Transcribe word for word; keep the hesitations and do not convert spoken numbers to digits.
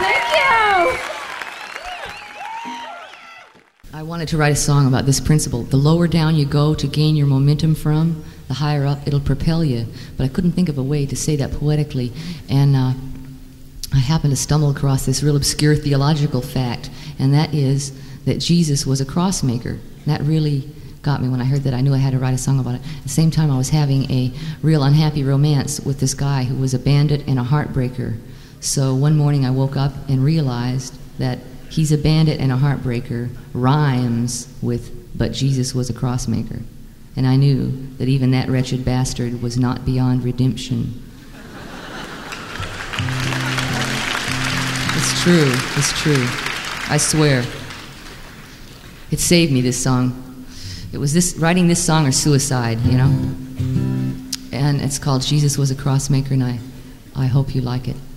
Thank you. I wanted to write a song about this principle. The lower down you go to gain your momentum from, the higher up it'll propel you. But I couldn't think of a way to say that poetically. And uh, I happened to stumble across this real obscure theological fact, and that is that Jesus was a crossmaker. That really got me. When I heard that, I knew I had to write a song about it. At the same time, I was having a real unhappy romance with this guy who was a bandit and a heartbreaker. So one morning I woke up and realized that he's a bandit and a heartbreaker rhymes with "but Jesus was a crossmaker." And I knew that even that wretched bastard was not beyond redemption. It's true, it's true. I swear. It saved me, this song. It was this writing this song or suicide, you know? And it's called "Jesus Was a Crossmaker," and I, I hope you like it.